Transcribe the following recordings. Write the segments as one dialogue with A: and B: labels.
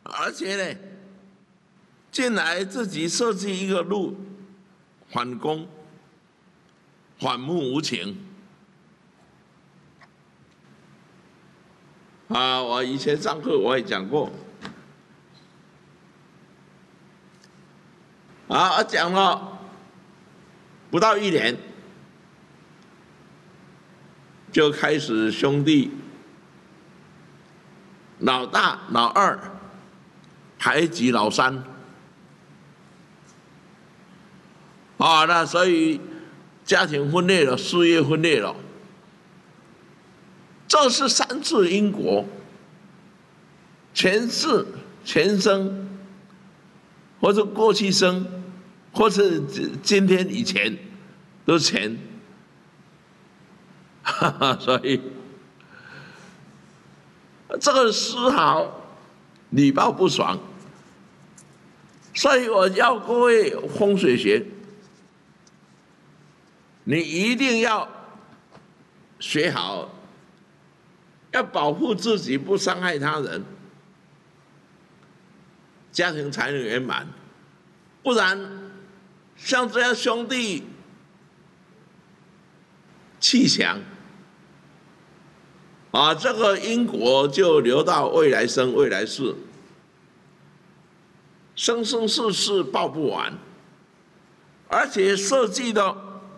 A: 而且呢，进来自己设计一个路，反攻，反目无情。我以前上课我也讲过，讲了不到1年，就开始兄弟老大、老二排挤老三，那所以家庭分裂了，事业分裂了。这是3次因果，前世、前生，或者过去生，或是今天以前，都是前。所以这个丝毫礼报不爽。所以我要各位风水学，你一定要学好。要保护自己，不伤害他人，家庭才能圆满。不然，像这样兄弟气强，这个因果就留到未来生、未来世，生生世世报不完。而且设计的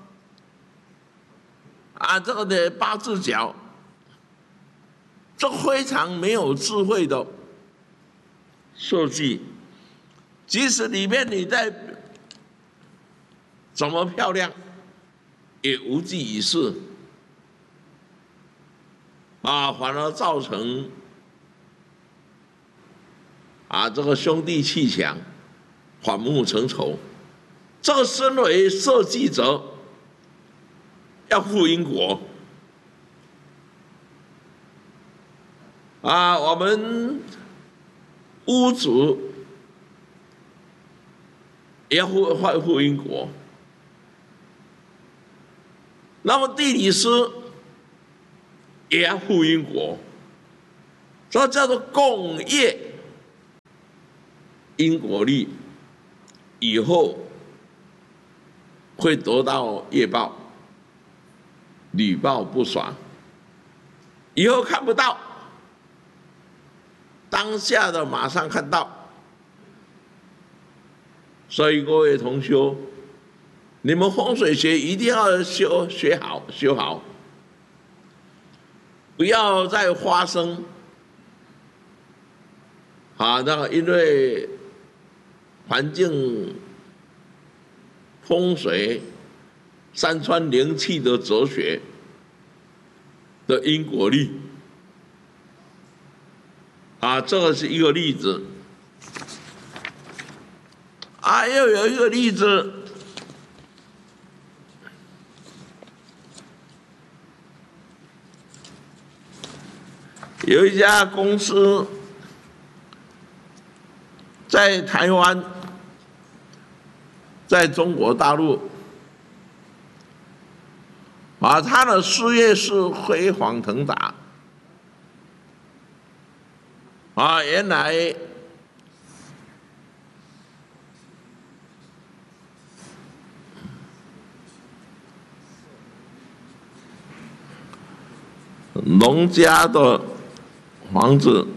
A: 这个的八字角。这非常没有智慧的设计，即使里面你再怎么漂亮，也无济于事，反而造成这个兄弟气强，反目成仇。这个身为设计者，要负因果。我们屋主也要负因果，那么地理师也要负因果，这叫做共业因果力，以后会得到业报，屡报不爽，以后看不到。当下的马上看到，所以各位同修，你们风水学一定要学好，不要再发生那个因为环境、风水、山川灵气的哲学的因果力。这个是一个例子。又有一个例子，有一家公司在台湾，在中国大陆，他的事业是飞黄腾达。原来农家的房子